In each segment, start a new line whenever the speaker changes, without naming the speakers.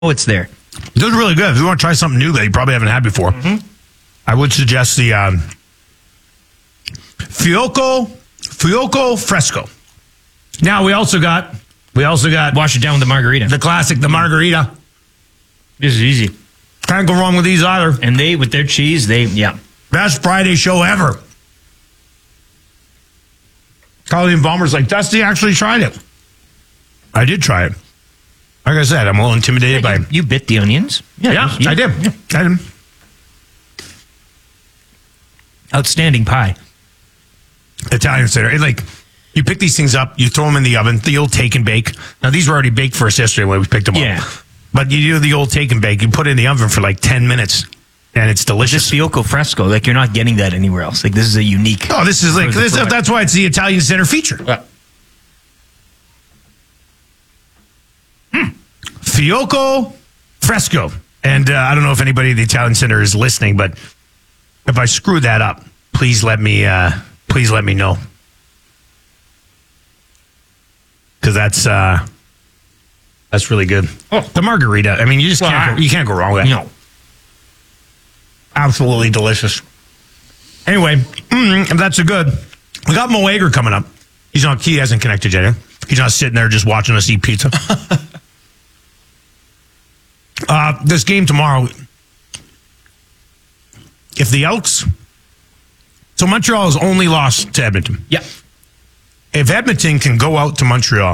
it's there.
This is really good. If you want to try something new that you probably haven't had before, I would suggest the Fiocco Fresco. Now we also got
Wash it down with the margarita.
the classic, the margarita.
This is easy.
Can't go wrong with these either.
And they, with their cheese,
Best Friday show ever. Colleen Ballmer's like, Dusty actually tried it. I did try it. Like I said, I'm a little intimidated by...
You bit the onions?
Yeah, I did.
Yeah.
I did.
Outstanding pie.
Italian center. You pick these things up, you throw them in the oven, the old take and bake. Now, these were already baked for us yesterday when we picked them
Yeah.
up. But you do the old take and bake. You put it in the oven for 10 minutes, and it's delicious.
This Fiocco Fresco, you're not getting that anywhere else. This is a unique...
Oh, this is that's why it's the Italian center feature. Fiocco Fresco. And I don't know if anybody at the Italian Center is listening, but if I screw that up, please let me know. Because that's really good. Oh, the margarita. I mean, you can't go wrong with that.
No.
Absolutely delicious. Anyway, that's a good. We got Mo Ager coming up. He hasn't connected yet. He's not sitting there just watching us eat pizza. This game tomorrow, if the Elks... So Montreal has only lost to Edmonton.
Yeah.
If Edmonton can go out to Montreal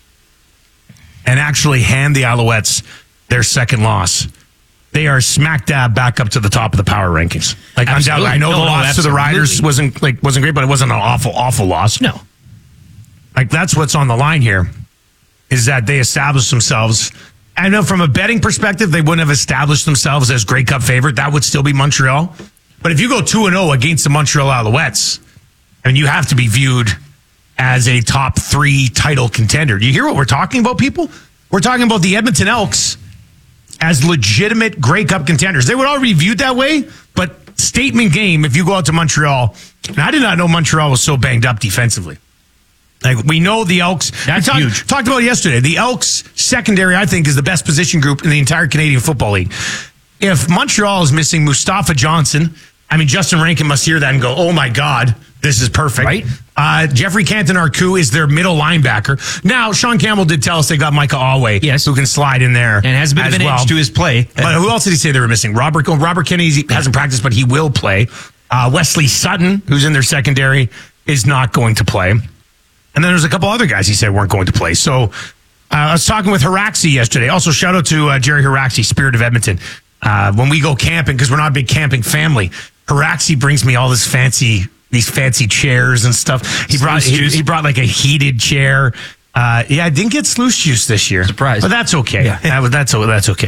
and actually hand the Alouettes their second loss, they are smack dab back up to the top of the power rankings. Undoubtedly. I know the loss to the Riders wasn't great, but it wasn't an awful loss.
No.
That's what's on the line here, is that they established themselves... I know from a betting perspective, they wouldn't have established themselves as Grey Cup favorite. That would still be Montreal. But if you go 2-0 against the Montreal Alouettes, you have to be viewed as a top 3 title contender. Do you hear what we're talking about, people? We're talking about the Edmonton Elks as legitimate Grey Cup contenders. They would already be viewed that way, but statement game if you go out to Montreal. And I did not know Montreal was so banged up defensively. We know the Elks.
That's huge.
Talked about it yesterday. The Elks secondary, I think, is the best position group in the entire Canadian Football League. If Montreal is missing Mustafa Johnson, Justin Rankin must hear that and go, oh my God, this is perfect.
Right?
Jeffrey Canton-Arcou is their middle linebacker. Now, Sean Campbell did tell us they got Micah Alway, who can slide in there.
And has a bit of an edge to his play.
But who else did he say they were missing? Robert Kennedy hasn't practiced, but he will play. Wesley Sutton, who's in their secondary, is not going to play. And then there's a couple other guys he said weren't going to play. So I was talking with Haraxi yesterday. Also, shout out to Jerry Haraxi, Spirit of Edmonton. When we go camping, because we're not a big camping family, Haraxi brings me all these fancy chairs and stuff. He brought a heated chair. I didn't get sluice juice this year.
Surprise.
But that's okay. Yeah. That's okay.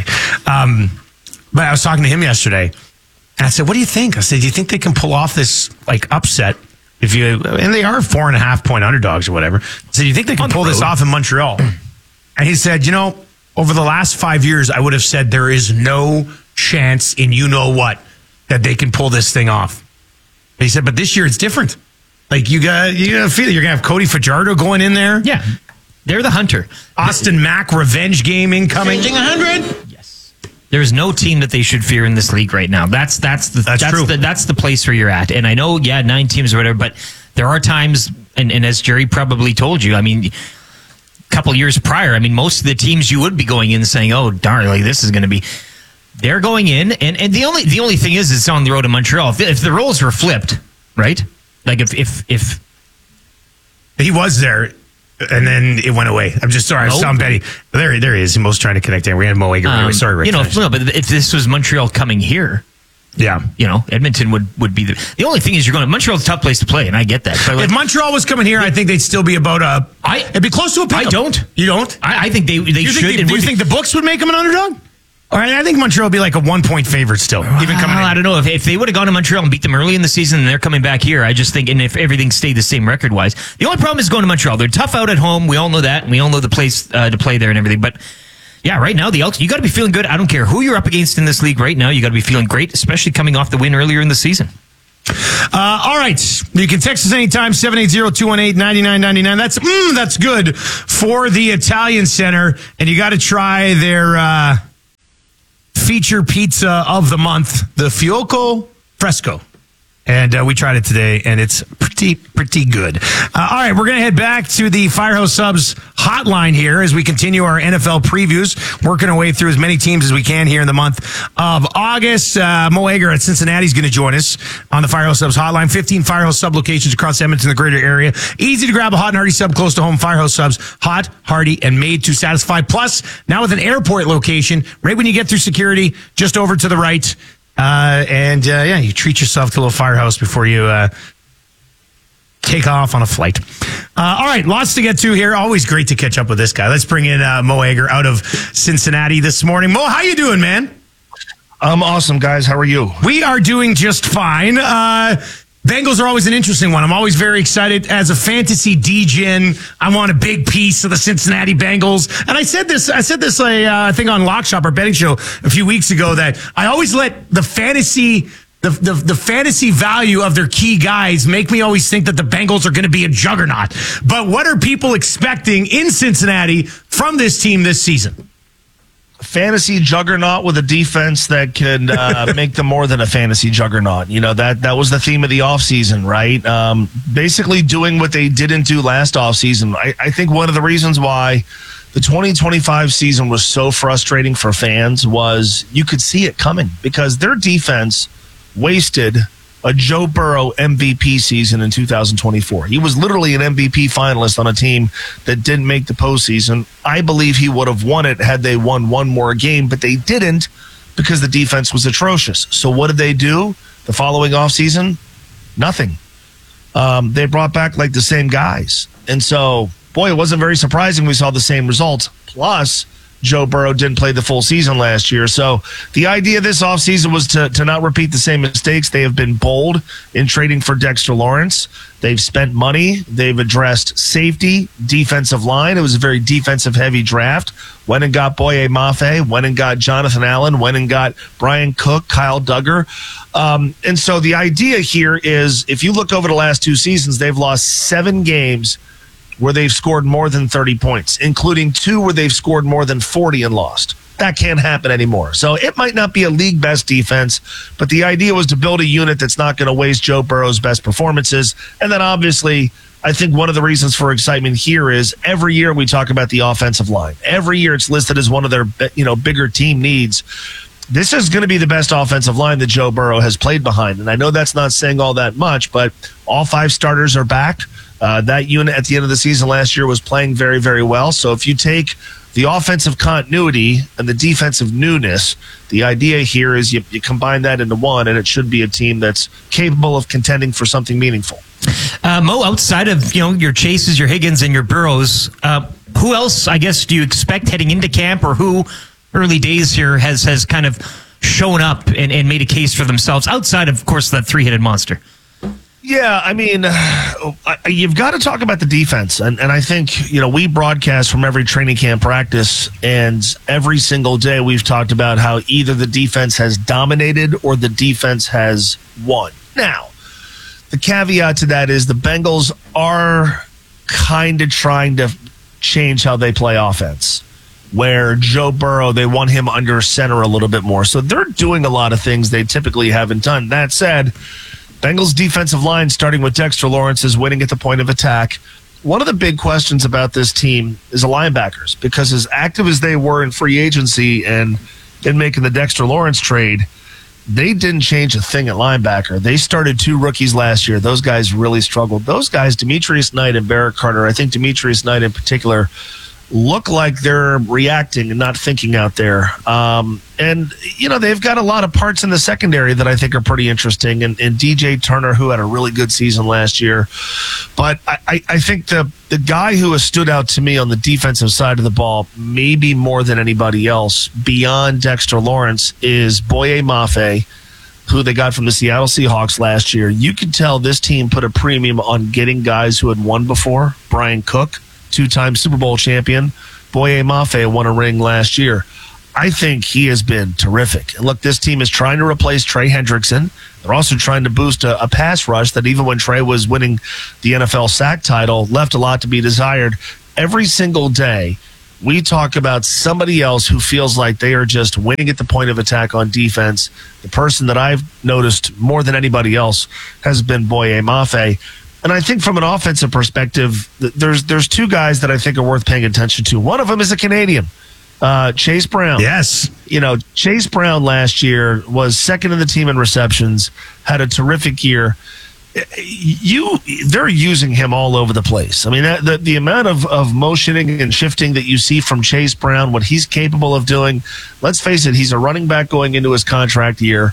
But I was talking to him yesterday, and I said, what do you think? I said, do you think they can pull off this upset? And they are 4.5-point underdogs or whatever. So do you think they can pull this off in Montreal? And he said, over the last 5 years, I would have said there is no chance in what that they can pull this thing off. And he said, but this year it's different. You gotta feel it. You're gonna have Cody Fajardo going in there.
Yeah, they're the hunter.
Austin Mack revenge game incoming.
100. Yes. There's no team that they should fear in this league right now. That's the place where you're at. And I know, 9 teams or whatever, but there are times, and as Jerry probably told you, a couple years prior, most of the teams you would be going in saying, oh, darn, this is going to be... They're going in, and the only thing is it's on the road to Montreal. If the roles were flipped, right? If
he was there, and then it went away. I'm just sorry. I saw him Betty. There he is. Most trying to connect in. We had Mo Ager. Sorry, Rick.
But if this was Montreal coming here, Edmonton would be the only thing is Montreal's a tough place to play, and I get that. But
if Montreal was coming here, I think they'd still be about it'd be close to a pick.
I don't.
You don't?
I think they should.
Do you think the books would make them an underdog? All right, I think Montreal would be a 1-point favorite still. Even coming in.
I don't know. If they would have gone to Montreal and beat them early in the season and they're coming back here, I just think, and if everything stayed the same record-wise, the only problem is going to Montreal. They're tough out at home. We all know that, and we all know the place to play there and everything. But, right now, the Elks, you got to be feeling good. I don't care who you're up against in this league right now. You got to be feeling great, especially coming off the win earlier in the season.
All right. You can text us anytime, 780-218-9999. That's good for the Italian Center, and you got to try their feature pizza of the month, the Fiocco Fresco. And we tried it today, and it's pretty good. All right, we're going to head back to the Firehouse Subs hotline here as we continue our NFL previews, working our way through as many teams as we can here in the month of August. Mo Egger at Cincinnati is going to join us on the Firehouse Subs hotline. 15 Firehouse Sub locations across Edmonton, the greater area. Easy to grab a hot and hearty sub close to home. Firehouse Subs, hot, hearty, and made to satisfy. Plus, now with an airport location, right when you get through security, just over to the right. You treat yourself to a little Firehouse before you take off on a flight. All right, lots to get to here. Always great to catch up with this guy. Let's bring in Mo Egger out of Cincinnati this morning. Mo, how you doing, man?
I'm awesome, guys. How are you?
We are doing just fine. Bengals are always an interesting one. I'm always very excited. As a fantasy DGen, I want a big piece of the Cincinnati Bengals. And I said this, I think on Lock Shop, our betting show a few weeks ago, that I always let the fantasy value of their key guys make me always think that the Bengals are going to be a juggernaut. But what are people expecting in Cincinnati from this team this season?
Fantasy juggernaut with a defense that could make them more than a fantasy juggernaut. You know, that was the theme of the offseason, right? Basically doing what they didn't do last offseason. I think one of the reasons why the 2025 season was so frustrating for fans was you could see it coming because their defense wasted a Joe Burrow MVP season in 2024. He was literally an MVP finalist on a team that didn't make the postseason. I believe he would have won it had they won one more game, but they didn't because the defense was atrocious. So what did they do the following offseason? Nothing. They brought back like the same guys. And so, boy, it wasn't very surprising we saw the same results. Plus, Joe Burrow didn't play the full season last year. So the idea this offseason was to not repeat the same mistakes. They have been bold in trading for Dexter Lawrence. They've spent money. They've addressed safety, defensive line. It was a very defensive-heavy draft. Went and got Boye Mafe. Went and got Jonathan Allen. Went and got Brian Cook, Kyle Duggar. And so the idea here is if you look over the last two seasons, they've lost 7 games where they've scored more than 30 points, including 2 where they've scored more than 40 and lost. That can't happen anymore. So it might not be a league best defense, but the idea was to build a unit that's not going to waste Joe Burrow's best performances. And then obviously, I think one of the reasons for excitement here is every year we talk about the offensive line. Every year it's listed as one of their bigger team needs. This is going to be the best offensive line that Joe Burrow has played behind. And I know that's not saying all that much, but all 5 starters are back. That unit at the end of the season last year was playing very, very well. So if you take the offensive continuity and the defensive newness, the idea here is you combine that into one, and it should be a team that's capable of contending for something meaningful.
Mo, outside of your Chases, your Higgins, and your Burrows, who else, I guess, do you expect heading into camp, or who early days here has kind of shown up and made a case for themselves outside of course, that 3-headed monster?
Yeah, I mean, you've got to talk about the defense. And I think, we broadcast from every training camp practice, and every single day we've talked about how either the defense has dominated or the defense has won. Now, the caveat to that is the Bengals are kind of trying to change how they play offense, where Joe Burrow, they want him under center a little bit more. So they're doing a lot of things they typically haven't done. That said, Bengals defensive line, starting with Dexter Lawrence, is winning at the point of attack. One of the big questions about this team is the linebackers, because as active as they were in free agency and in making the Dexter Lawrence trade, they didn't change a thing at linebacker. They started 2 rookies last year. Those guys really struggled. Those guys, Demetrius Knight and Barrett Carter, I think Demetrius Knight in particular, look like they're reacting and not thinking out there. And they've got a lot of parts in the secondary that I think are pretty interesting. And DJ Turner, who had a really good season last year. But I think the guy who has stood out to me on the defensive side of the ball, maybe more than anybody else, beyond Dexter Lawrence, is Boye Mafe, who they got from the Seattle Seahawks last year. You could tell this team put a premium on getting guys who had won before. Brian Cook, 2-time Super Bowl champion. Boye Mafe won a ring last year. I think he has been terrific. And look, this team is trying to replace Trey Hendrickson. They're also trying to boost a pass rush that even when Trey was winning the NFL sack title, left a lot to be desired. Every single day, we talk about somebody else who feels like they are just winning at the point of attack on defense. The person that I've noticed more than anybody else has been Boye Mafe. And I think from an offensive perspective, there's two guys that I think are worth paying attention to. One of them is a Canadian, Chase Brown.
Yes.
Chase Brown last year was second in the team in receptions, had a terrific year. They're using him all over the place. I mean, the amount of motioning and shifting that you see from Chase Brown, what he's capable of doing. Let's face it, he's a running back going into his contract year.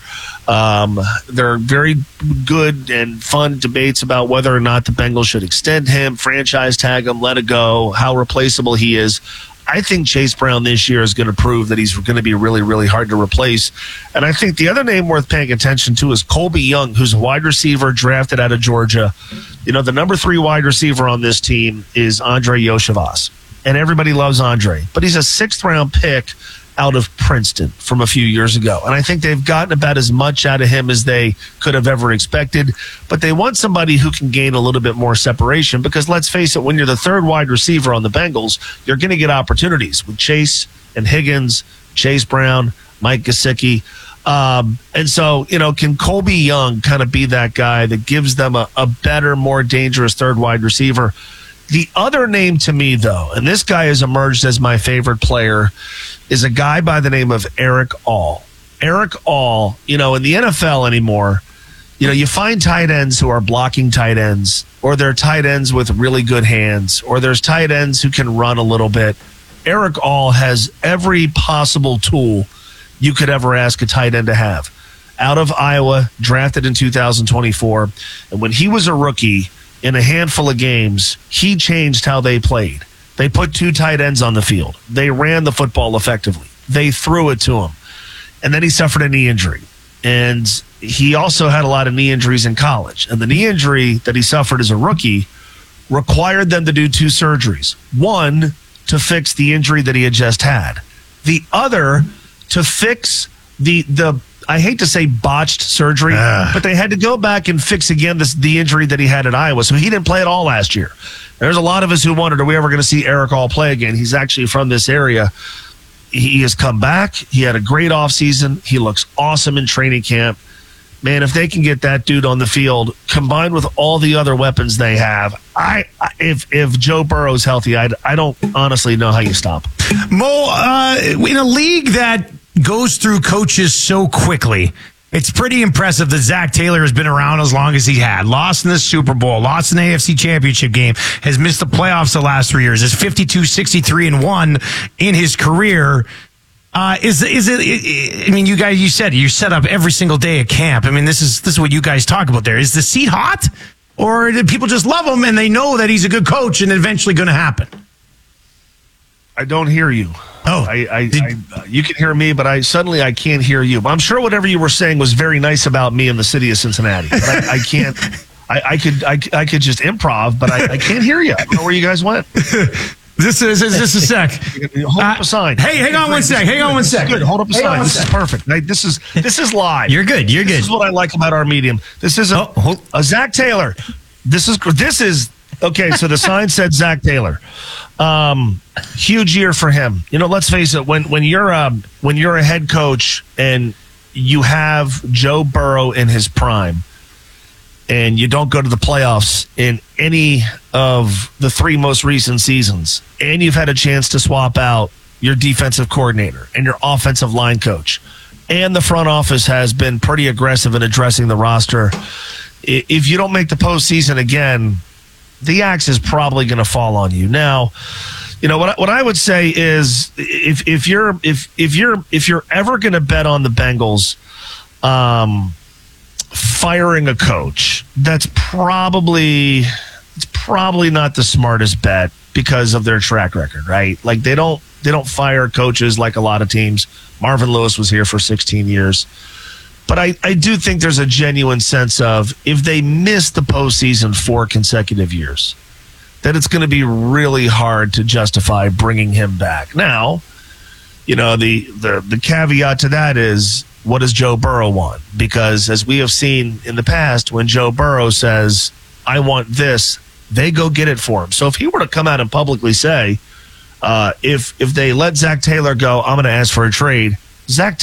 There are very good and fun debates about whether or not the Bengals should extend him, franchise tag him, let it go, how replaceable he is. I think Chase Brown this year is going to prove that he's going to be really, really hard to replace. And I think the other name worth paying attention to is Colby Young, who's a wide receiver drafted out of Georgia. The number 3 wide receiver on this team is Andre Yoshivas. And everybody loves Andre. But he's a 6th-round pick out of Princeton from a few years ago. And I think they've gotten about as much out of him as they could have ever expected. But they want somebody who can gain a little bit more separation because let's face it, when you're the 3rd wide receiver on the Bengals, you're going to get opportunities with Chase and Higgins, Chase Brown, Mike Gesicki. And so, can Colby Young kind of be that guy that gives them a better, more dangerous 3rd wide receiver? The other name to me, though, and this guy has emerged as my favorite player, is a guy by the name of Eric All. Eric All, in the NFL anymore, you find tight ends who are blocking tight ends, or they're tight ends with really good hands, or there's tight ends who can run a little bit. Eric All has every possible tool you could ever ask a tight end to have. Out of Iowa, drafted in 2024, and when he was a rookie, in a handful of games, he changed how they played. They put 2 tight ends on the field. They ran the football effectively. They threw it to him. And then he suffered a knee injury. And he also had a lot of knee injuries in college. And the knee injury that he suffered as a rookie required them to do 2 surgeries. One, to fix the injury that he had just had. The other, to fix the I hate to say botched surgery, but they had to go back and fix again the injury that he had at Iowa. So he didn't play at all last year. There's a lot of us who wondered, are we ever going to see Eric All play again? He's actually from this area. He has come back. He had a great offseason. He looks awesome in training camp. Man, if they can get that dude on the field, combined with all the other weapons they have, if Joe Burrow's healthy, I don't honestly know how you stop him.
Mo, in a league that goes through coaches so quickly, it's pretty impressive that Zach Taylor has been around as long as he had. Lost in the Super Bowl, lost in the AFC Championship game, has missed the playoffs the last 3 years, is 52-63-1 in his career. Is it? I mean, you said you set up every single day at camp. I mean, this is what you guys talk about there. Is the seat hot, or do people just love him and they know that he's a good coach and eventually going to happen?
I don't hear you.
Oh,
you can hear me, but I can't hear you. I'm sure whatever you were saying was very nice about me in the city of Cincinnati. But I can't. I could just improv, but I can't hear you. I don't know where you guys went.
This is a sec.
Hold up a sign.
Hey, hang on one sec.
Good. Hold up a sign. This is perfect. This is live.
You're good.
This is what I like about our medium. This is a Zach Taylor. This is okay. So the sign said Zach Taylor. Huge year for him. Let's face it. When you're a head coach and you have Joe Burrow in his prime, and you don't go to the playoffs in any of the 3 most recent seasons, and you've had a chance to swap out your defensive coordinator and your offensive line coach, and the front office has been pretty aggressive in addressing the roster, if you don't make the postseason again, the axe is probably going to fall on you. Now, what I would say is if you're ever going to bet on the Bengals, firing a coach, it's probably not the smartest bet because of their track record, right? Like they don't fire coaches like a lot of teams. Marvin Lewis was here for 16 years. But I do think there's a genuine sense of if they miss the postseason 4 consecutive years, that it's going to be really hard to justify bringing him back. Now, the caveat to that is, what does Joe Burrow want? Because as we have seen in the past, when Joe Burrow says, I want this, they go get it for him. So if he were to come out and publicly say, if they let Zach Taylor go, I'm going to ask for a trade. Zach